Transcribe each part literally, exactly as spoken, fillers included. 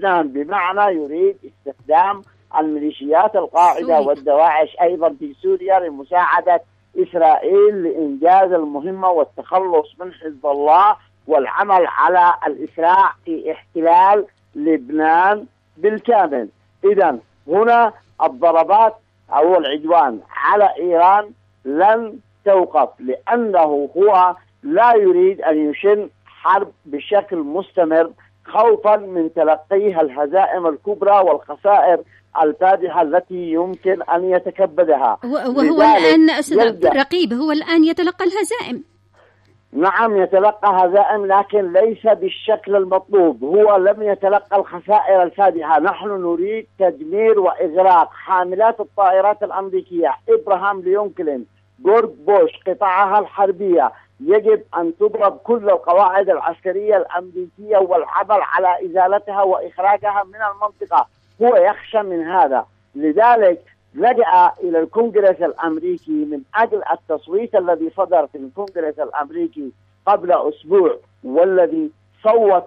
لبنان، بمعنى يريد استخدام الميليشيات القاعدة والدواعش أيضا في سوريا لمساعدة إسرائيل لإنجاز المهمة والتخلص من حزب الله والعمل على الإسراع في احتلال لبنان بالكامل. إذن هنا الضربات أو العدوان على إيران لن توقف، لأنه هو لا يريد أن يشن حرب بشكل مستمر خوفا من تلقيها الهزائم الكبرى والخسائر الفادحة التي يمكن أن يتكبدها. وهو الآن أستاذ رقيب هو الآن يتلقى الهزائم. نعم يتلقى هزائم، لكن ليس بالشكل المطلوب. هو لم يتلقى الخسائر الفادحة. نحن نريد تدمير وإغراق حاملات الطائرات الأمريكية إبراهام لينكولن، جورج بوش، قطاعها الحربية. يجب أن تضرب كل القواعد العسكرية الأمريكية والعمل على إزالتها وإخراجها من المنطقة. هو يخشى من هذا، لذلك لجأ إلى الكونغرس الأمريكي من أجل التصويت الذي صدر في الكونغرس الأمريكي قبل أسبوع، والذي صوت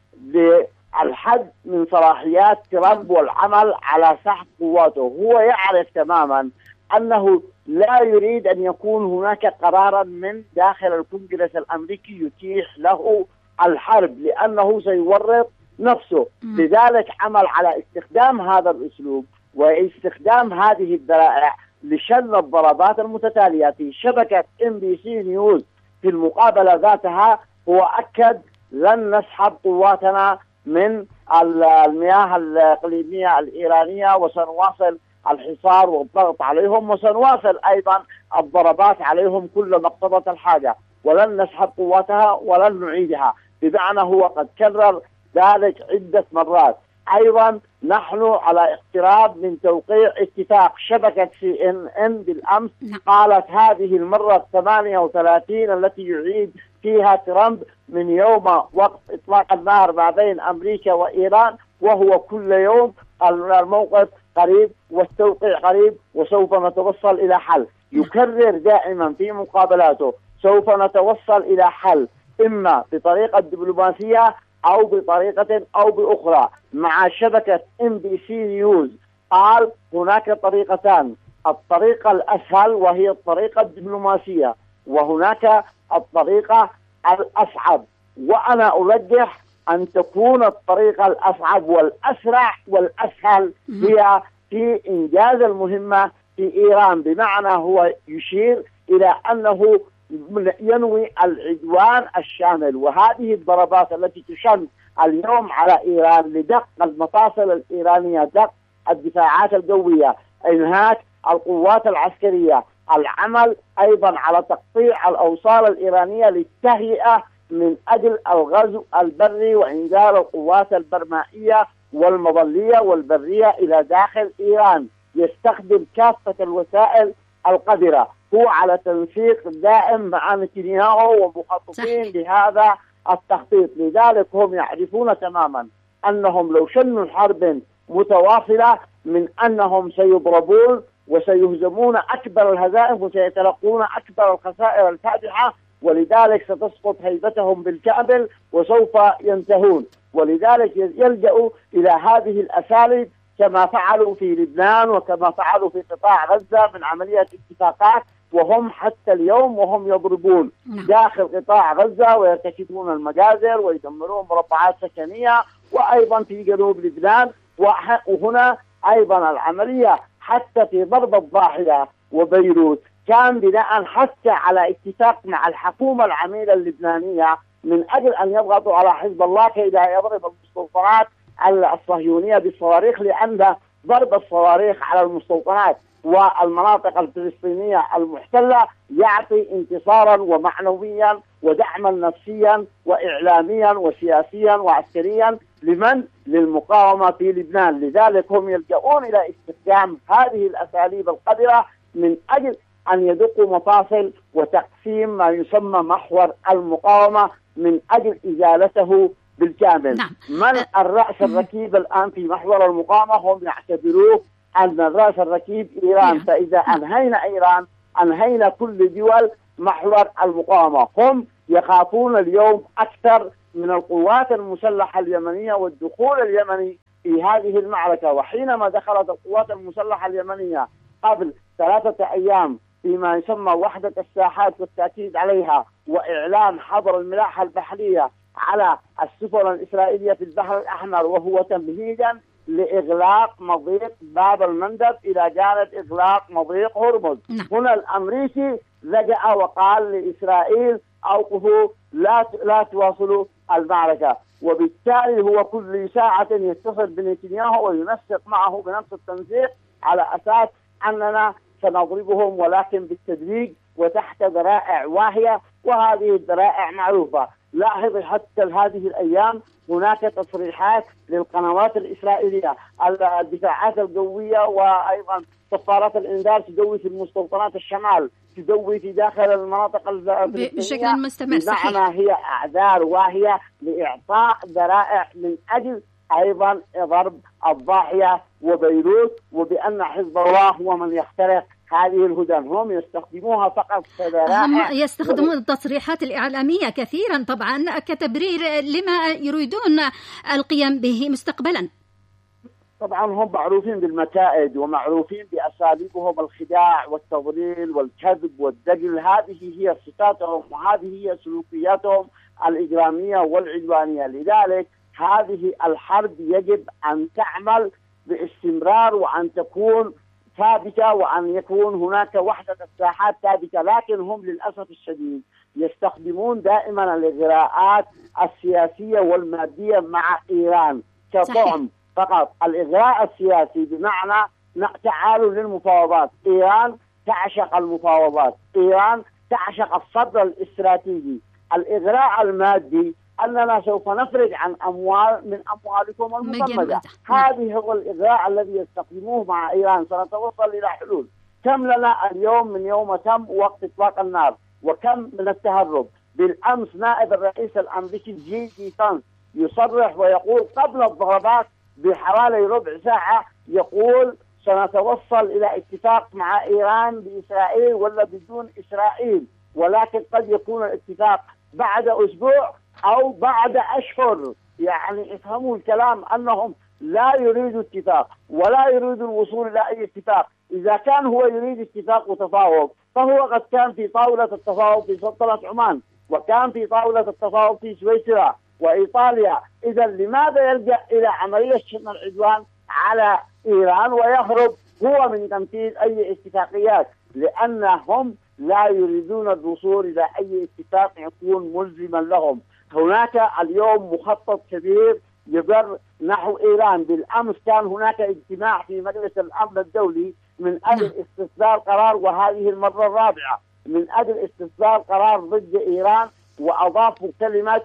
بالحد من صلاحيات ترامب والعمل على سحب قواته. هو يعرف تماما أنه لا يريد أن يكون هناك قرارا من داخل الكونغرس الأمريكي يتيح له الحرب، لأنه سيورط نفسه. لذلك عمل على استخدام هذا الأسلوب واستخدام هذه الذرائع لشن الضربات المتتالية في شبكة إم بي سي نيوز. في المقابلة ذاتها هو أكد لن نسحب قواتنا من المياه الإقليمية الإيرانية، وسنواصل الحصار والضغط عليهم، وسنواصل أيضا الضربات عليهم كل ما اقتضت الحاجة، ولن نسحب قواتها ولن نعيدها. بمعنى هو قد كرر ذلك عدة مرات. أيضا نحن على اقتراب من توقيع اتفاق. شبكة سي إن إن بالأمس قالت هذه المرة الثمانية وثلاثين التي يعيد فيها ترامب من يوم وقت إطلاق النار ما بين أمريكا وإيران، وهو كل يوم الموقف قريب والتوقيع قريب وسوف نتوصل إلى حل. يكرر دائما في مقابلاته سوف نتوصل إلى حل، إما بطريقة دبلوماسية أو بطريقة أو بأخرى. مع شبكة إم بي سي نيوز قال هناك طريقتان: الطريقة الأسهل وهي الطريقة الدبلوماسية، وهناك الطريقة الأصعب، وأنا أرجح أن تكون الطريقة الأصعب والأسرع والأسهل هي في إنجاز المهمة في إيران. بمعنى هو يشير إلى أنه ينوي العدوان الشامل، وهذه الضربات التي تشن اليوم على إيران لدق المفاصل الإيرانية، دق الدفاعات الجوية، إنهاك القوات العسكرية، العمل أيضا على تقطيع الأوصال الإيرانية للتهيئة من أجل الغزو البري وإنزال القوات البرمائية والمظلية والبرية إلى داخل إيران. يستخدم كافة الوسائل القذرة. هو على تنسيق دائم مع نتنياهو ومخططين بهذا التخطيط. لذلك هم يعرفون تماما أنهم لو شنوا حرب متواصلة من أنهم سيضربون وسيهزمون أكبر الهزائم وسيتلقون أكبر الخسائر الفادحة، ولذلك ستسقط هيبتهم بالكامل وسوف ينتهون. ولذلك يلجأوا إلى هذه الأساليب كما فعلوا في لبنان وكما فعلوا في قطاع غزة من عملية اتفاقات، وهم حتى اليوم وهم يضربون داخل قطاع غزة ويرتكبون المجازر ويدمرون مربعات سكنية، وأيضا في جنوب لبنان. وهنا أيضا العملية حتى في ضرب الضاحية وبيروت كان بناء حتى على اتفاق مع الحكومة العميلة اللبنانية من أجل أن يضغطوا على حزب الله كي لا يضرب المستوطنات الصهيونية بالصواريخ، لأن ضرب الصواريخ على المستوطنات والمناطق الفلسطينية المحتلة يعطي انتصارا ومعنويا ودعما نفسيا وإعلاميا وسياسيا وعسكريا لمن؟ للمقاومة في لبنان. لذلك هم يلجؤون إلى استخدام هذه الأساليب القذرة من أجل أن يدقوا مفاصل وتقسيم ما يسمى محور المقاومة من أجل إزالته بالكامل. نعم. من الرأس الركيب الآن في محور المقاومة؟ هم يعتبروه أن الرأس الركيب إيران. فإذا أنهينا إيران أنهينا كل دول محور المقاومة. هم يخافون اليوم أكثر من القوات المسلحة اليمنية والدخول اليمني في هذه المعركة. وحينما دخلت القوات المسلحة اليمنية قبل ثلاثة أيام فيما يسمى وحدة الساحات والتأكيد عليها وإعلان حظر الملاحة البحرية على السفن الإسرائيلية في البحر الأحمر، وهو تمهيدا لإغلاق مضيق باب المندب إلى جانب إغلاق مضيق هرمز. هنا الأمريكي لجأ وقال لإسرائيل أوقفوا، لا لا تواصلوا المعركة، وبالتالي هو كل ساعة يتصل بنتنياهو وينسق معه بنفس التنسيق على أساس أننا سنضربهم ولكن بالتدريج وتحت ذرائع واهية، وهذه الذرائع معروفة. لاحظ حتى هذه الأيام هناك تصريحات للقنوات الإسرائيلية، الدفاعات الجوية وأيضا صفارات الإنذار تدوي في المستوطنات الشمال، تدوي في داخل المناطق بشكل مستمر. بمعنى هي أعذار واهية لإعطاء ذرائع من أجل أيضا ضرب الضاحية وبيروت، وبأن حزب الله هو من يخترق هذه الهدن. هم يستخدموها فقط كذرائع، هم يستخدمون التصريحات الإعلامية كثيرا طبعا كتبرير لما يريدون القيام به مستقبلا. طبعا هم معروفين بالمكائد ومعروفين بأساليبهم الخداع والتضليل والكذب والدجل، هذه هي صفاتهم وهذه هي سلوكياتهم الإجرامية والعدوانية. لذلك هذه الحرب يجب أن تعمل باستمرار وأن تكون ثابتة وأن يكون هناك وحدة الساحات ثابتة، لكن هم للأسف الشديد يستخدمون دائما الإغراءات السياسية والمادية مع إيران كطعم فقط. الإغراء السياسي بمعنى تعالوا للمفاوضات، إيران تعشق المفاوضات، إيران تعشق الصدر الاستراتيجي. الإغراء المادي أننا سوف نفرج عن أموال من أموالكم المجمدة، هذه هو الإغراء الذي يستخدموه مع إيران. سنتوصل إلى حلول. كم لنا اليوم من يوم تم وقت إطلاق النار، وكم من التهرب. بالأمس نائب الرئيس الأمريكي جي دي فانس يصرح ويقول قبل الضربات بحوالي ربع ساعة، يقول سنتوصل إلى اتفاق مع إيران بإسرائيل ولا بدون إسرائيل، ولكن قد يكون الاتفاق بعد أسبوع أو بعد أشهر. يعني افهموا الكلام، أنهم لا يريدوا اتفاق ولا يريدوا الوصول إلى أي اتفاق. إذا كان هو يريد اتفاق وتفاوض فهو قد كان في طاولة التفاوض في سلطنة عمان، وكان في طاولة التفاوض في سويسرا وإيطاليا. إذا لماذا يلجأ إلى عملية شن العدوان على إيران ويهرب هو من تنفيذ أي اتفاقيات؟ لأنهم لا يريدون الوصول إلى أي اتفاق يكون ملزما لهم. هناك اليوم مخطط كبير يجر نحو إيران. بالأمس كان هناك اجتماع في مجلس الأمن الدولي من أجل استصدار قرار، وهذه المرة الرابعة، من أجل استصدار قرار ضد إيران، وأضافوا كلمة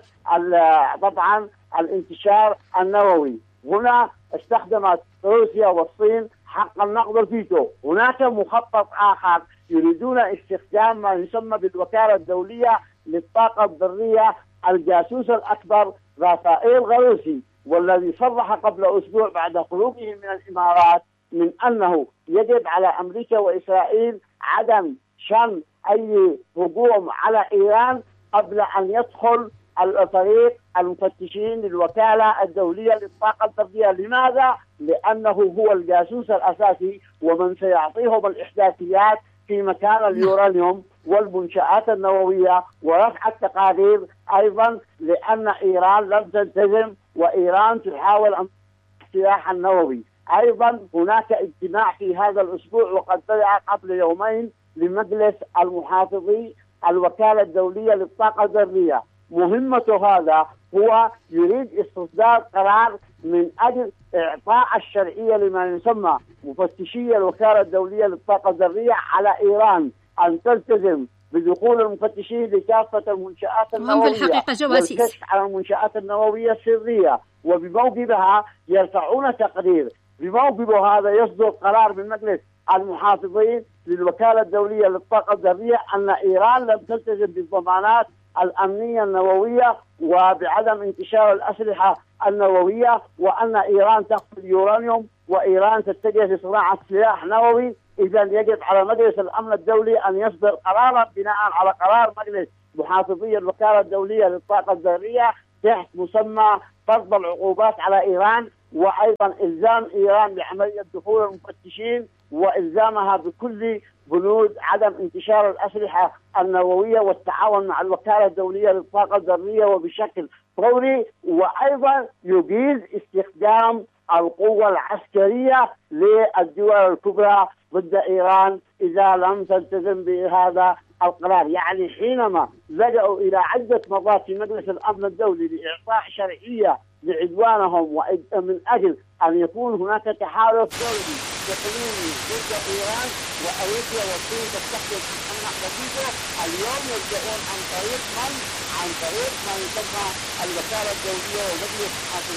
طبعا الانتشار النووي. هنا استخدمت روسيا والصين حق النقض الفيتو. هناك مخطط آخر يريدون استخدام ما يسمى بالوكالة الدولية للطاقة الذرية، الجاسوس الأكبر رافائيل غروسي، والذي صرح قبل أسبوع بعد خروجه من الإمارات من أنه يجب على أمريكا وإسرائيل عدم شن أي هجوم على إيران قبل أن يدخل الفريق المفتشين للوكالة الدولية للطاقة الذرية. لماذا؟ لأنه هو الجاسوس الأساسي ومن سيعطيهم الإحداثيات في مكان اليورانيوم والمنشآت النووية ورفع التقارير. أيضا لأن إيران لم تلتزم وإيران تحاول أن السلاح النووي. أيضا هناك اجتماع في هذا الأسبوع وقد بدأ قبل يومين لمجلس المحافظي الوكالة الدولية للطاقة الذرية. مهمته هذا هو يريد استصدار قرار من أجل إعطاء الشرعية لما يسمى مفتشي الوكالة الدولية للطاقة الذرية على إيران أن تلتزم بدخول المفتشين لكافة المنشآت النووية والكشف على المنشآت النووية السرية، وبموجبها يرفعون تقرير. بموجب هذا يصدر قرار من مجلس المحافظين للوكالة الدولية للطاقة الذرية أن إيران لم تلتزم بالضمانات الأمنية النووية وبعدم انتشار الأسلحة النووية، وأن إيران تخفي اليورانيوم وإيران تتجه لصناعة سلاح نووي. إذا يجب على مجلس الأمن الدولي أن يصدر قرارا بناء على قرار مجلس محافظي الوكالة الدولية للطاقة الذرية تحت مسمى فرض العقوبات على إيران وأيضا إلزام إيران بعملية دخول المفتشين وإلزامها بكل بنود عدم انتشار الأسلحة النووية والتعاون مع الوكالة الدولية للطاقة الذرية وبشكل فوري، وأيضا يجيز استخدام القوة العسكرية للدول الكبرى ضد إيران إذا لم تلتزم بهذا القرار. يعني حينما لجأوا إلى عدة مرات في مجلس الأمن الدولي لإعطاء شرعية لعدوانهم ومن أجل أن يكون هناك تحالف دولي تقنيني ضد إيران وأمريكا والصين تستخدم أسلحة جديدة، اليوم يلجؤون عن طريق من؟ عن طريق ما يسمى الوكالة الدولية ومجلس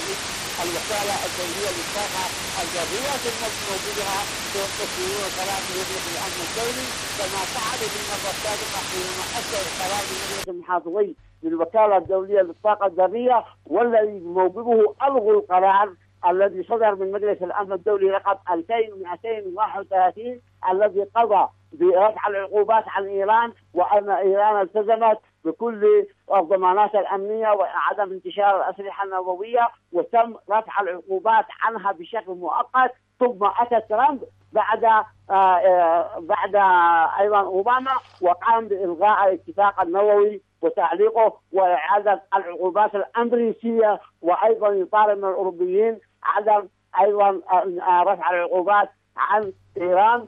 الوكالة الدولية للطاقة الذرية الموجودة تقنيون قرار مجلس الأمن الدولي، كما فعل في المرة السابقة حينما أصدر قرار مجلس المحافظين للوكالة الدولية للطاقة الذرية، والذي موجبه ألغوا القرار الذي صدر من مجلس الأمن الدولي رقم ألفين ومئتين وواحد وثلاثين الذي قضى برفع العقوبات عن إيران، وأن إيران التزمت بكل الضمانات الأمنية وعدم انتشار الأسلحة النووية، وتم رفع العقوبات عنها بشكل مؤقت. ثم أتى ترامب بعد آه بعد أيضا أوباما وقام بإلغاء الاتفاق النووي وتعليقه وإعادة العقوبات الأمريكية، وأيضا يطالب من الأوروبيين عدم أيضا رفع العقوبات عن إيران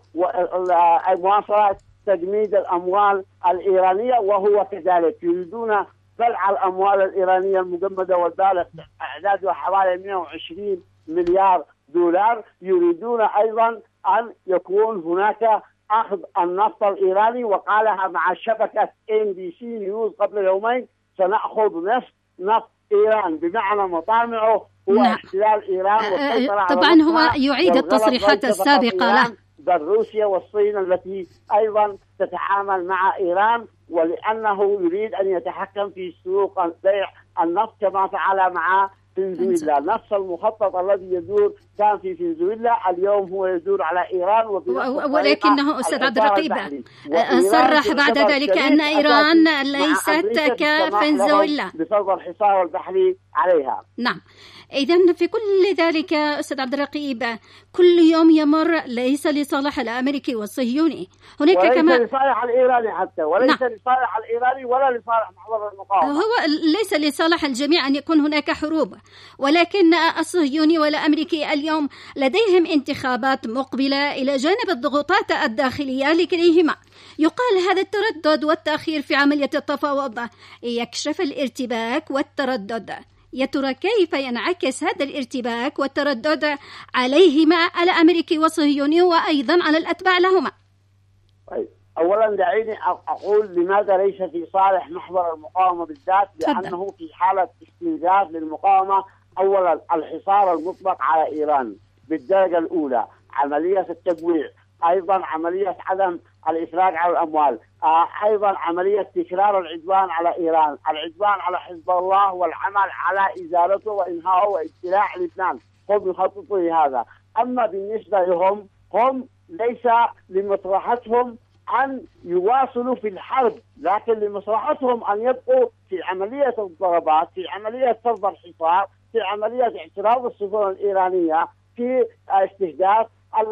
ومواصلة تجميد الأموال الإيرانية، وهو كذلك يريدون بلع الأموال الإيرانية المجمدة والبالغ أعدادها حوالي مئة وعشرين مليار دولار. يريدون أيضا أن يكون هناك أخذ النفط الإيراني، وقالها مع شبكة إم بي سي نيوز قبل يومين: سنأخذ نفط نفط إيران، بمعنى مطامعه هو نعم. احتلال إيران والسيطرة. طبعا هو يعيد التصريحات السابقة له بل روسيا والصين التي أيضا تتعامل مع إيران، ولأنه يريد أن يتحكم في سوق بيع النفط كما فعل مع فنزويلا. نفس المخطط الذي يدور كان في فنزويلا اليوم هو يدور على إيران، ولكنه أستاذ عبد الرقيب صرح بعد ذلك أن إيران ليست كفنزويلا بفرض الحصار البحري عليها. نعم، إذن في كل ذلك أستاذ عبد الرقيب كل يوم يمر ليس لصالح الأمريكي والصهيوني، هناك وليس كما لصالح الإيراني حتى، وليس نعم. لصالح الإيراني ولا لصالح محور المقاومة. هو ليس لصالح الجميع أن يكون هناك حروب، ولكن الصهيوني والأمريكي اليوم لديهم انتخابات مقبلة إلى جانب الضغوطات الداخلية لكليهما. يقال هذا التردد والتأخير في عملية التفاوض يكشف الارتباك والتردد. يا ترى كيف ينعكس هذا الارتباك والتردد عليهما الأمريكي والصهيوني وأيضا على الأتباع لهما؟ أولا دعيني أقول لماذا ليس في صالح محور المقاومة بالذات، لأنه في حالة استنزاف للمقاومة. أولا الحصار المطلق على إيران بالدرجة الأولى، عملية التجويع، أيضا عملية عدم الإفراج على الأموال، أيضا عملية تكرار العدوان على إيران، العدوان على حزب الله والعمل على إزالته وإنهائه وابتلاع لبنان. هم يخططوا لهذا. أما بالنسبة لهم، هم ليس لمصلحتهم أن يواصلوا في الحرب، لكن لمصلحتهم أن يبقوا في عملية الضربات، في عملية فرض الحصار، في عملية اعتراض السفن الإيرانية، في استهداف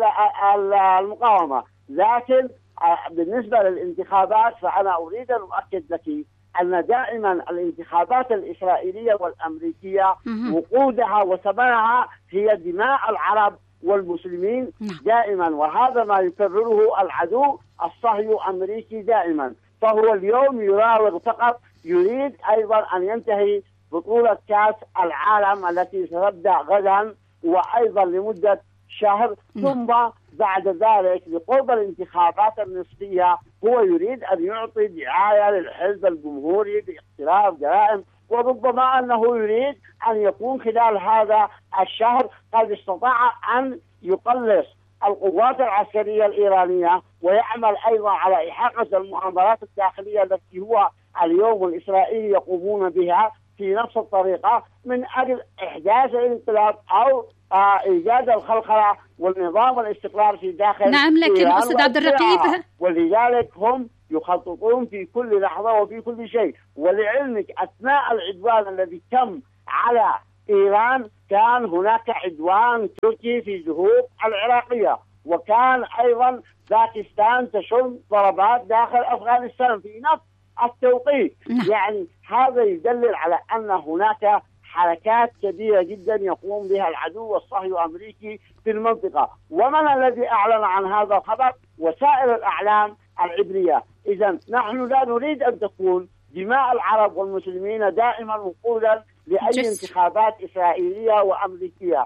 المقاومة. لكن بالنسبة للانتخابات فأنا أريد أن أؤكد لك أن دائما الانتخابات الإسرائيلية والأمريكية وقودها وثمنها هي دماء العرب والمسلمين دائما، وهذا ما يكرره العدو الصهيوني الأمريكي دائما. فهو اليوم يراوغ فقط، يريد أيضا أن ينتهي بطولة كأس العالم التي ستبدأ غدا وأيضا لمدة شهر، ثم بعد ذلك لقرب الانتخابات النصفية هو يريد أن يعطي دعاية للحزب الجمهوري باقتراف جرائم، وربما أنه يريد أن يكون خلال هذا الشهر قد استطاع أن يقلص القوات العسكرية الإيرانية ويعمل أيضا على إحاقة المؤامرات الداخلية التي هو اليوم الإسرائيلي يقومون بها في نفس الطريقة من أجل إحداث الانقلاب أو آه إيجاد الخلخلة والنظام والاستقرار في داخل نعم. لكن أستاذ عبد الرقيب، ولذلك هم يخططون في كل لحظة وفي كل شيء. ولعلمك أثناء العدوان الذي تم على إيران كان هناك عدوان تركي في جهود العراقية، وكان أيضا باكستان تشن ضربات داخل أفغانستان في نفس التوقيت. يعني هذا يدلل على أن هناك حركات كبيرة جدا يقوم بها العدو الصهيوني الأمريكي في المنطقة. ومن الذي أعلن عن هذا الخبر؟ وسائل الأعلام العبرية. إذن نحن لا نريد أن تكون دماء العرب والمسلمين دائما وقودا لأي انتخابات إسرائيلية وأمريكية.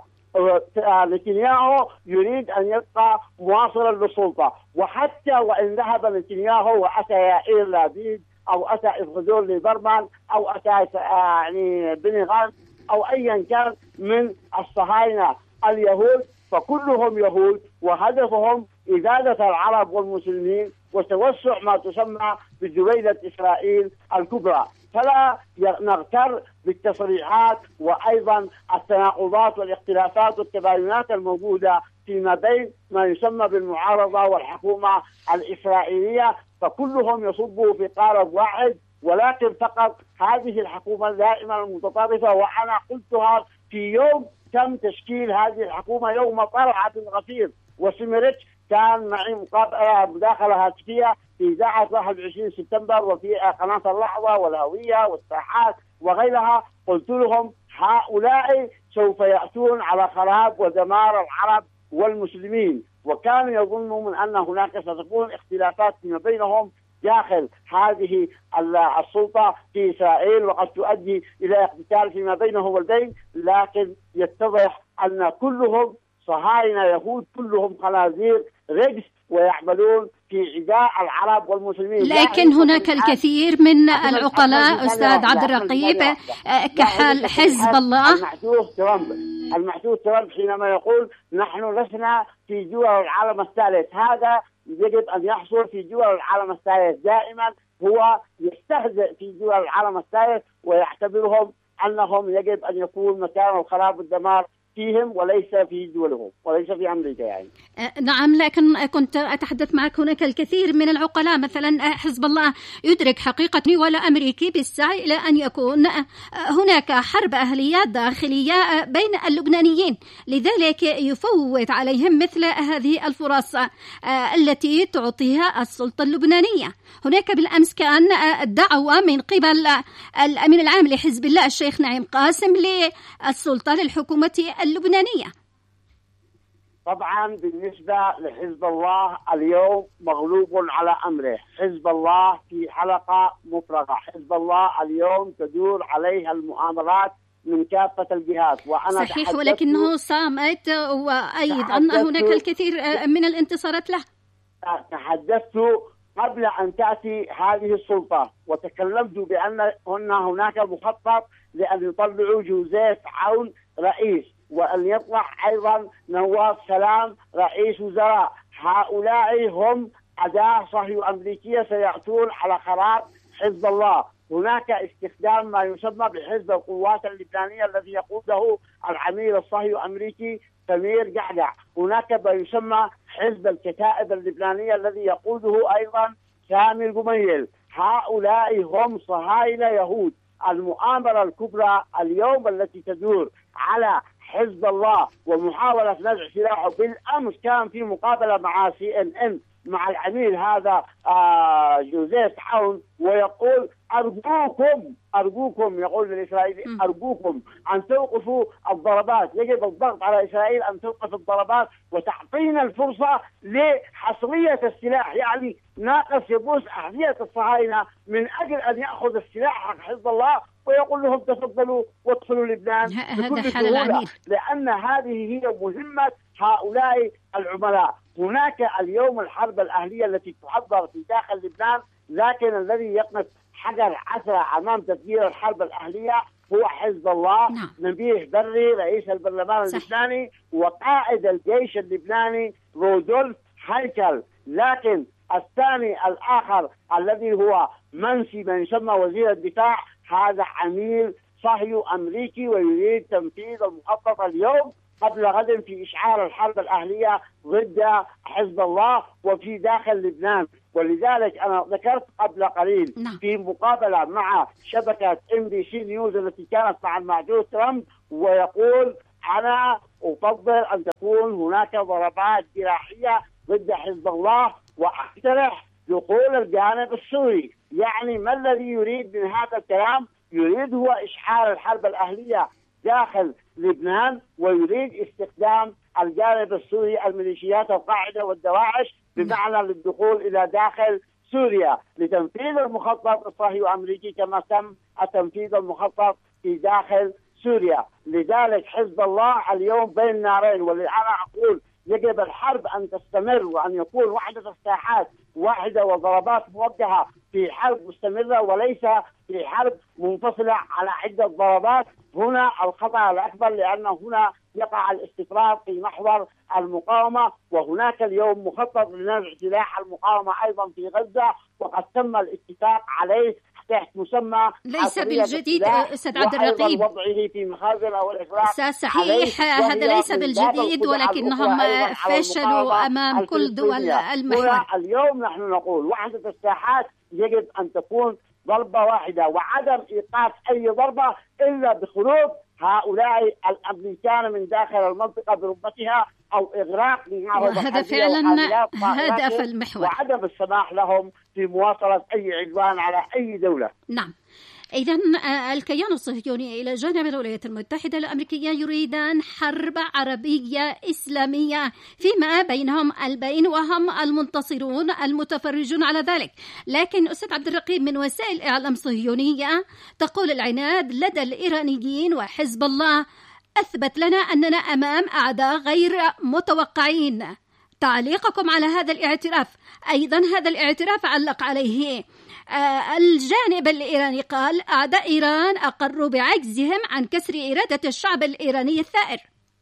نتنياهو يريد أن يبقى مواصلا للسلطة، وحتى وإن ذهب نتنياهو وأتى يائير لابيد أو أتى إفغدور ليبرمان أو أتى يعني بني غانتس أو أيا كان من الصهاينة اليهود، فكلهم يهود وهدفهم إزالة العرب والمسلمين وتوسع ما تسمى بجويلة إسرائيل الكبرى. فلا نغتر بالتصريحات وأيضا التناقضات والاختلافات والتباينات الموجودة فيما بين ما يسمى بالمعارضة والحكومة الإسرائيلية، فكلهم يصبوا في قارب واحد. ولكن فقط هذه الحكومة دائما المتطرفة، وأنا قلتها في يوم تم تشكيل هذه الحكومة، يوم طلعت الغفير وسمرتش كان معي مقابلة مداخلة هاتفية في إذاعة واحد وعشرين سبتمبر وفي قناة اللحظة والهوية والساحات وغيرها. قلت لهم هؤلاء سوف يأتون على خراب ودمار العرب والمسلمين، وكانوا يظنون أن هناك ستكون اختلافات فيما بينهم داخل هذه السلطة في إسرائيل وقد تؤدي إلى اقتتال فيما بينهم والبين، لكن يتضح أن كلهم صهاينة يهود، كلهم خنازير رجس ويعملون في عداء العرب والمسلمين. لكن هناك الكثير من العقلاء أستاذ عبد الرقيب كحال حزب الله. المحسوس ترامب المحسوس ترامب حينما يقول نحن لسنا في دول العالم الثالث، هذا يجب أن يحصل في دول العالم الثالث. دائما هو يستهزئ في دول العالم الثالث ويعتبرهم أنهم يجب أن يكون مكان الخراب والدمار فيهم وليس في دولهم وليس في أمريكا يعني. نعم، لكن كنت أتحدث معك هناك الكثير من العقلاء مثلا حزب الله يدرك حقيقة ولا أمريكي بالسعي إلى أن يكون هناك حرب أهلية داخلية بين اللبنانيين، لذلك يفوت عليهم مثل هذه الفرص التي تعطيها السلطة اللبنانية. هناك بالأمس كان الدعوة من قبل الأمين العام لحزب الله الشيخ نعيم قاسم للسلطة للحكومة اللبنانية. طبعا بالنسبة لحزب الله اليوم مغلوب على أمره. حزب الله في حلقة مفرغة. حزب الله اليوم تدور عليها المؤامرات من كافة الجهات، وأنا صحيح، ولكنه صامت، وأيضا هناك الكثير من الانتصارات له. تحدثت قبل أن تأتي هذه السلطة وتكلمت بأن هناك مخطط لأن يطلعوا جوزيف عون رئيس، وأن يطلع أيضا نواف سلام رئيس وزراء. هؤلاء هم أداة صهيو أمريكية سيأتون على خراب حزب الله. هناك استخدام ما يسمى بحزب القوات اللبنانية الذي يقوده العميل الصهيو أمريكي سمير قعدع. هناك ما يسمى حزب الكتائب اللبنانية الذي يقوده أيضا سامي القميل. هؤلاء هم صهاينة يهود. المؤامرة الكبرى اليوم التي تدور على حزب الله ومحاولة نزع سلاحه. بالأمس كان في مقابلة مع سي إن إن مع العميل هذا آه جوزيف عون، ويقول أرجوكم أرجوكم يقول للإسرائيلي أرجوكم أن توقفوا الضربات، يجب الضغط على إسرائيل أن توقف الضربات وتعطينا الفرصة لحصرية السلاح. يعني ناقص يبوس أحذية الصهاينة من أجل أن يأخذ السلاح حق حزب الله ويقول لهم تفضلوا وادخلوا لبنان بكل سهولة، لأن هذه هي مهمة هؤلاء العملاء. هناك اليوم الحرب الأهلية التي تحضر في داخل لبنان، لكن الذي يقنص حجر عثرة أمام تفجير الحرب الأهلية هو حزب الله. نعم. نبيه بري رئيس البرلمان صح. اللبناني وقائد الجيش اللبناني رودولف هيكل. لكن الثاني الآخر الذي هو منسي من يسمى وزير الدفاع، هذا عميل صهيو أمريكي ويريد تنفيذ المخطط اليوم قبل غد في إشعار الحرب الأهلية ضد حزب الله وفي داخل لبنان. ولذلك أنا ذكرت قبل قليل في مقابلة مع شبكة إم بي سي نيوز التي كانت مع المعجوز ترامب، ويقول أنا أفضل أن تكون هناك ضربات جراحية ضد حزب الله وأقترح دخول الجانب السوري. يعني ما الذي يريد من هذا الكلام؟ يريد هو إشعال الحرب الأهلية داخل لبنان، ويريد استخدام الجانب السوري الميليشيات القاعدة والدواعش بمعنى للدخول إلى داخل سوريا لتنفيذ المخطط الصهيوني الأمريكي كما تم تنفيذ المخطط في داخل سوريا. لذلك حزب الله اليوم بين نارين، واللي أنا أقول يجب الحرب أن تستمر وأن يكون وحدة الساحات واحدة وضربات موجهة في حرب مستمرة وليس في حرب منفصلة على عدة ضربات. هنا الخطأ الأكبر، لأن هنا يقع الاستفراغ في محور المقاومة، وهناك اليوم مخطط لنزع سلاح المقاومة أيضا في غزة، وقد تم الاتفاق عليه تحت مسمى ليس بالجديد أستاذ عبد الرقيب وضعه في مخازن أو الإغلاق. صحيح هذا ليس بالجديد، ولكنهم فشلوا أمام كل دول المحور. اليوم نحن نقول وحدة الساحات يجب أن تكون ضربة واحدة، وعدم إيقاف أي ضربة إلا بخروج هؤلاء الأمريكان من داخل المنطقة برمتها أو إغراق هذا فعلا هدف المحور، وعدم السماح لهم في مواصلة أي عدوان على أي دولة. نعم، إذن الكيان الصهيوني إلى جانب الولايات المتحدة الأمريكية يريدان حرب عربية إسلامية فيما بينهم البين، وهم المنتصرون المتفرجون على ذلك. لكن أستاذ عبد الرقيب، من وسائل إعلام صهيونية تقول العناد لدى الإيرانيين وحزب الله أثبت لنا أننا أمام أعداء غير متوقعين. تعليقكم على هذا الاعتراف؟ أيضا هذا الاعتراف علق عليه آه الجانب الإيراني، قال أعداء إيران أقروا بعجزهم عن كسر إرادة الشعب الإيراني الثائر.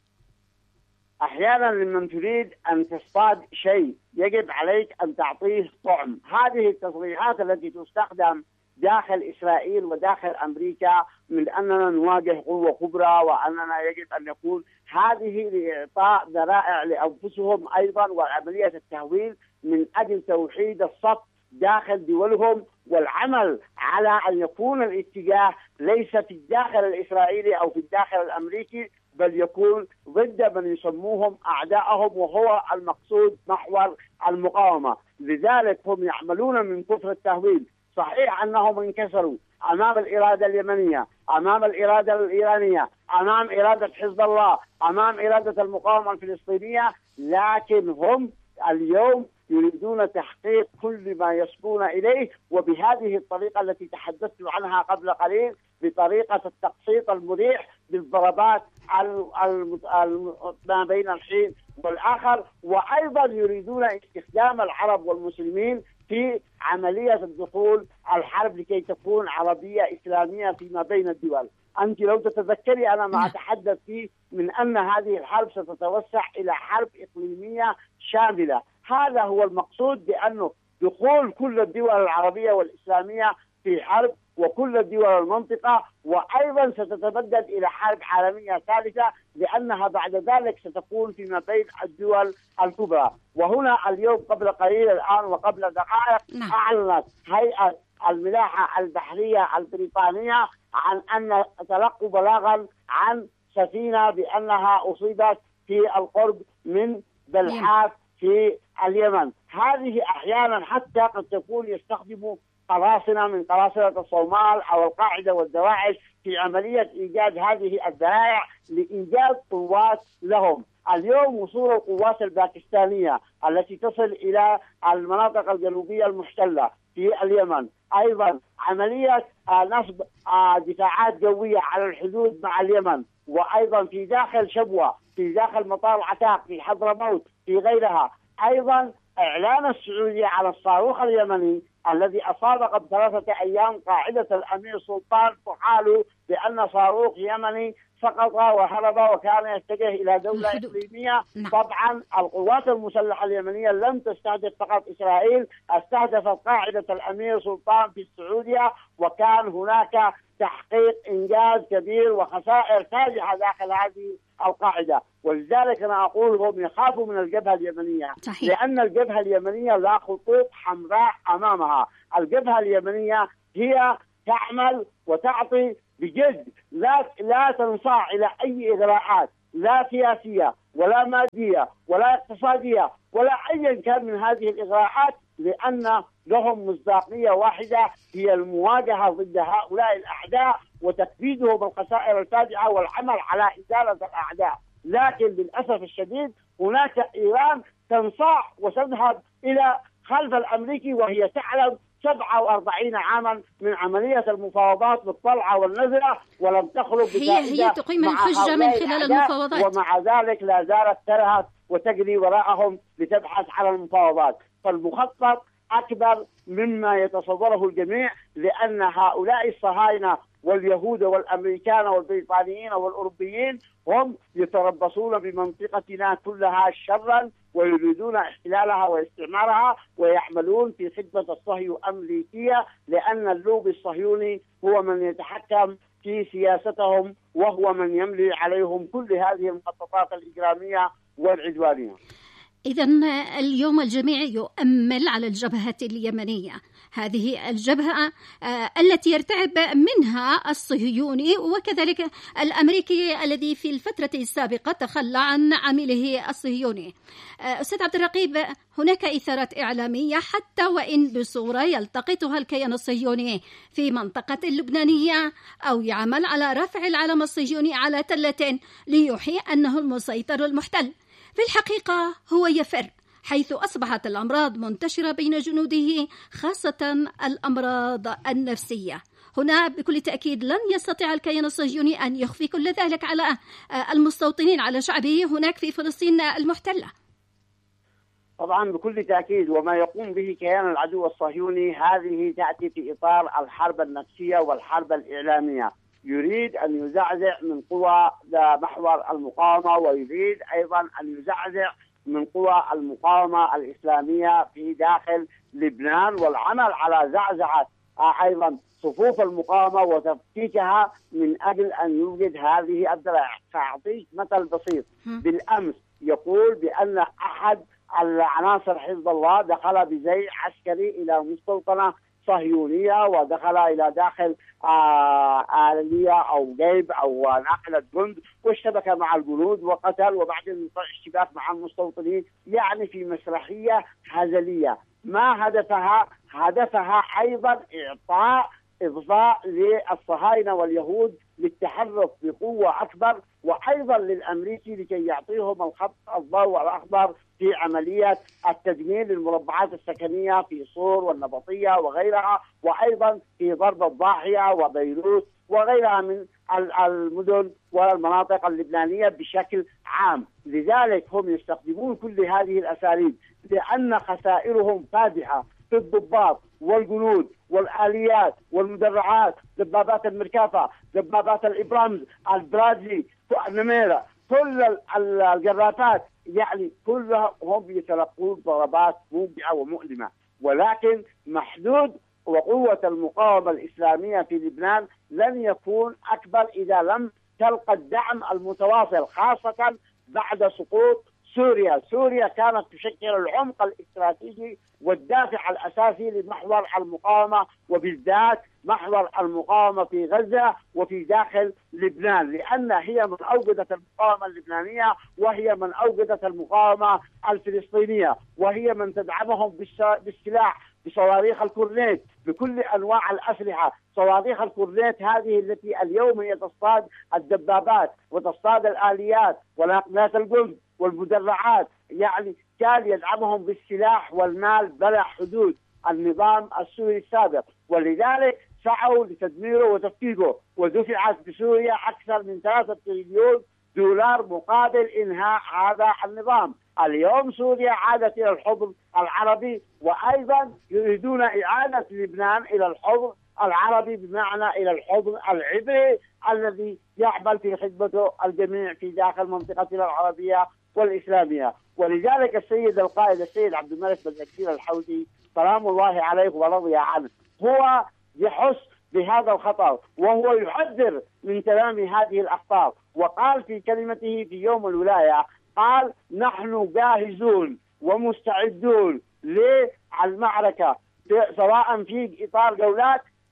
أحيانا لمن تريد أن تصطاد شيء يجب عليك أن تعطيه طعم. هذه التصريحات التي تستخدم داخل إسرائيل وداخل أمريكا من أننا نواجه قوة كبرى وأننا يجب أن يكون هذه لإعطاء ذرائع لأنفسهم أيضا، وعملية التهويل من أجل توحيد الصف داخل دولهم، والعمل على أن يكون الاتجاه ليس في الداخل الإسرائيلي أو في الداخل الأمريكي، بل يكون ضد من يسموهم أعدائهم، وهو المقصود محور المقاومة. لذلك هم يعملون من كفر التهويل. صحيح أنهم انكسروا أمام الإرادة اليمنية، أمام الإرادة الإيرانية، أمام إرادة حزب الله، أمام إرادة المقاومة الفلسطينية، لكن هم اليوم يريدون تحقيق كل ما يسبون إليه، وبهذه الطريقة التي تحدثت عنها قبل قليل، بطريقة التقسيط المريح بالضربات ما بين الحين والآخر. وأيضا يريدون استخدام العرب والمسلمين في عملية الدخول الحرب لكي تكون عربية إسلامية فيما بين الدول. أنت لو تتذكري أنا ما أتحدث فيه من أن هذه الحرب ستتوسع إلى حرب إقليمية شاملة. هذا هو المقصود، بأنه دخول كل الدول العربية والإسلامية في حرب، وكل الدول المنطقة، وأيضا ستتبدد إلى حرب عالمية ثالثة، لأنها بعد ذلك ستكون فيما بين الدول الكبرى. وهنا اليوم قبل قليل الآن وقبل دقائق أعلنت هيئة الملاحة البحرية البريطانية عن أن تلقوا بلاغا عن سفينة بأنها أصيبت في القرب من بلحاف في اليمن. هذه أحيانا حتى قد تكون يستخدموا قراصنة من قراصنة الصومال أو القاعدة والدواعش في عملية إيجاد هذه الذرائع لإيجاد قوات لهم. اليوم وصول القوات الباكستانية التي تصل إلى المناطق الجنوبية المحتلة في اليمن، أيضا عملية نصب دفاعات جوية على الحدود مع اليمن، وأيضا في داخل شبوة، في داخل مطار عتاق، في حضرموت، في غيرها. أيضا إعلان السعودية على الصاروخ اليمني الذي أصاب قبل ثلاثة أيام قاعدة الأمير سلطان، وقالوا بأن صاروخ يمني سقط وهرب وكان يتجه إلى دولة إقليمية. طبعا القوات المسلحة اليمنية لم تستهدف فقط إسرائيل، استهدفت قاعدة الأمير سلطان في السعودية، وكان هناك تحقيق إنجاز كبير وخسائر فادحة داخل هذه القاعدة. ولذلك أنا أقول هم يخافوا من الجبهة اليمنية، صحيح. لأن الجبهة اليمنية لا خطوط حمراء أمامها. الجبهة اليمنية هي تعمل وتعطي بجد لا لا تنصاع إلى أي إغراءات لا سياسية ولا مادية ولا اقتصادية ولا أي كان من هذه الإغراءات، لأن لهم مصداقية واحدة هي المواجهة ضد هؤلاء الأعداء وتكبيدهم الخسائر الفادحة والعمل على إزالة الأعداء. لكن للأسف الشديد هناك إيران تنصاع وتذهب إلى خلف الأمريكي وهي تعلم سبعة وأربعين عاما من عملية المفاوضات بالطلعة والنزلة ولم تخرج هي هي تقيم الحجة من خلال المفاوضات، ومع ذلك لا زالت تلهث وتجري وراءهم لتبحث على المفاوضات. فالمخطط أكبر مما يتصوره الجميع، لأن هؤلاء الصهاينة واليهود والأمريكان والبريطانيين والأوروبيين هم يتربصون بمنطقتنا كلها شرا ويريدون احتلالها واستعمارها ويعملون في خدمة الصهيونية الأمريكية، لأن اللوبي الصهيوني هو من يتحكم في سياستهم وهو من يملي عليهم كل هذه المخططات الإجرامية والعدوانية. إذن اليوم الجميع يؤمل على الجبهة اليمنية، هذه الجبهة التي يرتعب منها الصهيوني وكذلك الأمريكي الذي في الفترة السابقة تخلى عن عمله الصهيوني. أستاذ عبد الرقيب، هناك إثارات إعلامية حتى وإن بصورة يلتقطها الكيان الصهيوني في منطقة اللبنانية أو يعمل على رفع العلم الصهيوني على تلة ليوحي أنه المسيطر المحتل. في الحقيقة هو يفر، حيث أصبحت الأمراض منتشرة بين جنوده، خاصة الأمراض النفسية. هنا بكل تأكيد لن يستطيع الكيان الصهيوني أن يخفي كل ذلك على المستوطنين، على شعبه هناك في فلسطين المحتلة. طبعا بكل تأكيد، وما يقوم به كيان العدو الصهيوني هذه تأتي في إطار الحرب النفسية والحرب الإعلامية. يريد أن يزعزع من قوى محور المقاومة، ويريد أيضا أن يزعزع من قوى المقاومة الإسلامية في داخل لبنان، والعمل على زعزعة أيضا صفوف المقاومة وتفكيكها من أجل أن يوجد هذه الذرائع. سأعطيك مثل بسيط. بالأمس يقول بأن أحد العناصر حزب الله دخل بزي عسكري إلى مستوطنة صهيونية، ودخل إلى داخل آه آلية أو جيب أو ناقلة جند واشتبك مع الجنود وقتل، وبعدين اشتباك مع المستوطنين، يعني في مسرحية هزلية. ما هدفها؟ هدفها أيضا إعطاء إضفاء للصهاينة واليهود للتحرك بقوة أكبر، وأيضا للأمريكي لكي يعطيهم الخط الضوء الأخضر في عملية التدمير للمربعات السكنية في صور والنبطية وغيرها، وأيضا في ضرب الضاحية وبيروت وغيرها من المدن والمناطق اللبنانية بشكل عام. لذلك هم يستخدمون كل هذه الأساليب، لأن خسائرهم فادحة في الضباط والجنود والآليات والمدرعات، دبابات المركافة، دبابات الإبرامز، البرازي، النميرة، كل الجرافات، يعني كلهم هم يتلقون ضربات موجعة ومؤلمة، ولكن محدود. وقوة المقاومة الإسلامية في لبنان لن يكون أكبر إذا لم تلقى الدعم المتواصل، خاصة بعد سقوط سوريا. سوريا كانت تشكل العمق الاستراتيجي والدافع الأساسي لمحور المقاومة، وبالذات محور المقاومة في غزة وفي داخل لبنان، لأن هي من أوجدت المقاومة اللبنانية، وهي من أوجدت المقاومة الفلسطينية، وهي من تدعمهم بالسلاح، بصواريخ الكورنيت، بكل أنواع الأسلحة. صواريخ الكورنيت هذه التي اليوم هي تصطاد الدبابات وتصطاد الآليات وناقلات الجند والمدرعات، يعني كان يدعمهم بالسلاح والمال بلا حدود النظام السوري السابق، ولذلك سعوا لتدميره وتفكيكه، ودفعت بسوريا أكثر من ثلاثة تريليون دولار مقابل إنهاء هذا النظام. اليوم سوريا عادت إلى الحضن العربي، وأيضا يريدون إعادة لبنان إلى الحضن العربي، بمعنى إلى الحضن العبري الذي يعمل في خدمته الجميع في داخل منطقتنا العربية والإسلامية. ولذلك السيد القائد السيد عبد الملك بن نكير الحوثي سلام الله عليه ورضي عنه هو يحس بهذا الخطر، وهو يحذر من تمام هذه الأخطار. وقال في كلمته في يوم الولاية، قال: نحن جاهزون ومستعدون للمعركة، سواء في إطار جولات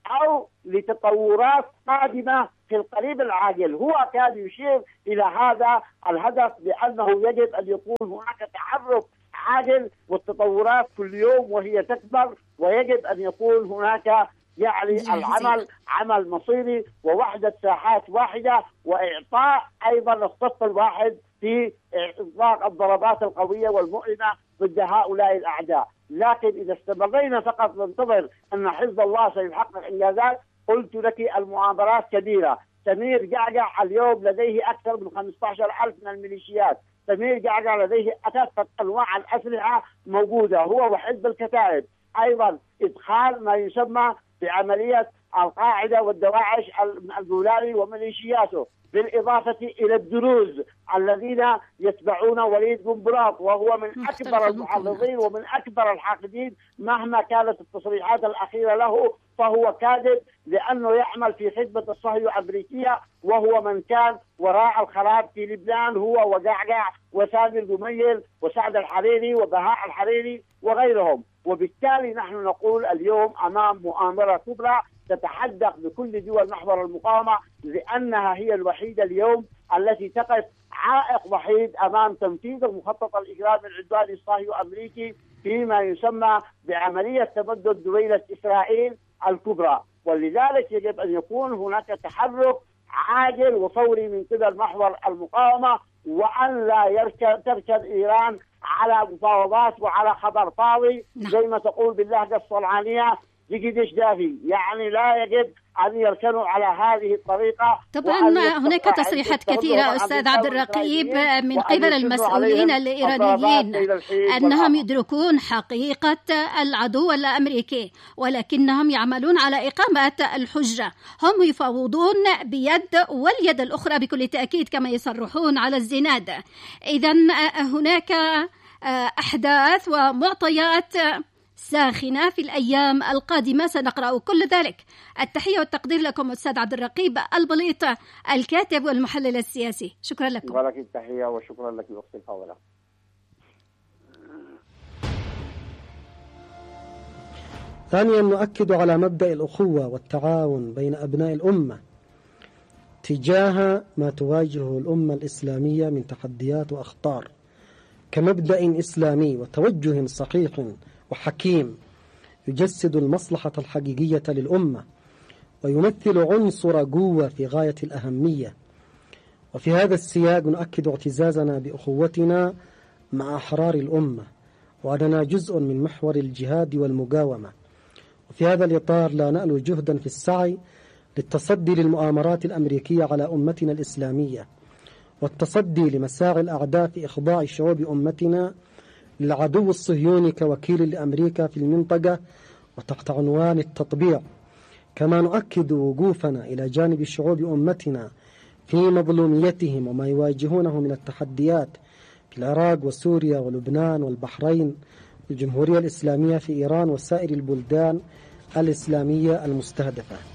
أو لتطورات قادمة في القريب العاجل. هو كان يشير إلى هذا الهدف بأنه يجب أن يكون هناك تحرك عاجل، والتطورات كل يوم وهي تكبر، ويجب أن يكون هناك يعني العمل عمل مصيري ووحدة ساحات واحدة، وإعطاء أيضا الصف الواحد في إطلاق الضربات القوية والمؤلمة ضد هؤلاء الأعداء. لكن إذا استمرينا فقط ننتظر أن حزب الله سيحقق إنجازات، قلت لك المؤامرات كبيرة. سمير جعجع اليوم لديه أكثر من خمسة عشر ألف من الميليشيات. سمير جعجع لديه كافة أنواع الأسلحة موجودة، هو وحزب الكتائب. أيضا إدخال ما يسمى بعملية القاعدة والدواعش الجولاني وميليشياته، بالإضافة إلى الدروز الذين يتبعون وليد بن براط، وهو من أكبر المحافظين ومن أكبر الحاقدين. مهما كانت التصريحات الأخيرة له فهو كاذب، لأنه يعمل في خدمة الصهيونية الأمريكية، وهو من كان وراء الخراب في لبنان، هو وجعجع وسامي الجميل وسعد الحريري وبهاء الحريري وغيرهم. وبالتالي نحن نقول اليوم أمام مؤامرة كبرى تتحدث بكل دول محور المقاومة، لأنها هي الوحيدة اليوم التي تقف عائق وحيد أمام تنفيذ المخطط الإجرامي العدواني الصهيوني الأمريكي فيما يسمى بعملية تبدد دويلة إسرائيل الكبرى. ولذلك يجب أن يكون هناك تحرك عاجل وفوري من قبل محور المقاومة، وأن لا يركب تركب إيران على مفاوضات وعلى خبر فاضي زي ما تقول باللهجة الصنعانية جيجيدش دافي. يعني لا يجب أن يركنوا على هذه الطريقة. طبعا هناك تصريحات كثيرة أستاذ عبد الرقيب من قبل المسؤولين الإيرانيين أنهم يدركون حقيقة العدو الأمريكي، ولكنهم يعملون على إقامة الحجة. هم يفاوضون بيد واليد الأخرى بكل تأكيد كما يصرحون على الزناد. إذن هناك أحداث ومعطيات ساخنة في الأيام القادمة، سنقرأ كل ذلك. التحية والتقدير لكم أستاذ عبد الرقيب البليط، الكاتب والمحلل السياسي. شكرا لكم. ولك التحية وشكرا لك أختي الفاضلة. ثانيا، نؤكد على مبدأ الأخوة والتعاون بين أبناء الأمة تجاه ما تواجهه الأمة الإسلامية من تحديات وأخطار، كمبدأ إسلامي وتوجه صحيح وحكيم يجسد المصلحة الحقيقية للأمة ويمثل عنصر قوة في غاية الأهمية. وفي هذا السياق نؤكد اعتزازنا بأخوتنا مع أحرار الأمة، وأننا جزء من محور الجهاد والمقاومة. وفي هذا الإطار لا نألو جهدا في السعي للتصدي للمؤامرات الأمريكية على أمتنا الإسلامية، والتصدي لمساعي الأعداء في إخضاع شعوب أمتنا للعدو الصهيوني كوكيل لأمريكا في المنطقة وتحت عنوان التطبيع. كما نؤكد وقوفنا إلى جانب شعوب أمتنا في مظلوميتهم وما يواجهونه من التحديات في العراق وسوريا ولبنان والبحرين والجمهورية الإسلامية في إيران وسائر البلدان الإسلامية المستهدفة.